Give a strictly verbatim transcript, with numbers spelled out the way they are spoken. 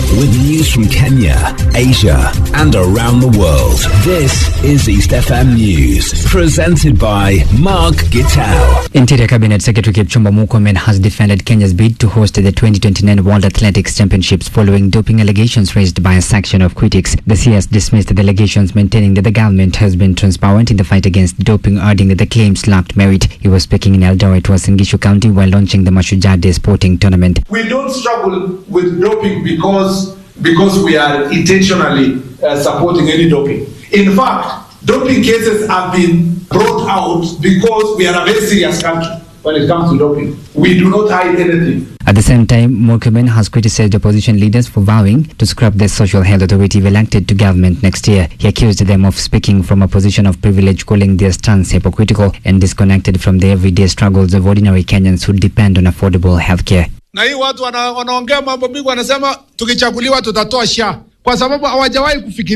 with news from Kenya, Asia, and around the world. This is East F M News, presented by Mark Gitao. Interior Cabinet Secretary Kipchumba Murkomen has defended Kenya's bid to host the twenty twenty-nine World Athletics Championships following doping allegations raised by a section of critics. The C S dismissed the allegations, maintaining that the government has been transparent in the fight against doping, adding that the claims lacked merit. He was speaking in Eldoret, Uasin Gishu County, while launching the Mashujaa Day sporting tournament. We don't struggle with doping because because we are intentionally uh, supporting any doping. In fact, doping cases have been brought out because we are a very serious country when it comes to doping. We do not hide anything. At the same time, Murkomen has criticized opposition leaders for vowing to scrap the Social Health Authority if elected to government next year. He accused them of speaking from a position of privilege, calling their stance hypocritical and disconnected from the everyday struggles of ordinary Kenyans who depend on affordable healthcare. Na hii watu wanaongea mambo mingi, wanasema tukichaguliwa tutatoa sha kwa sababu hawajawahi kufikiria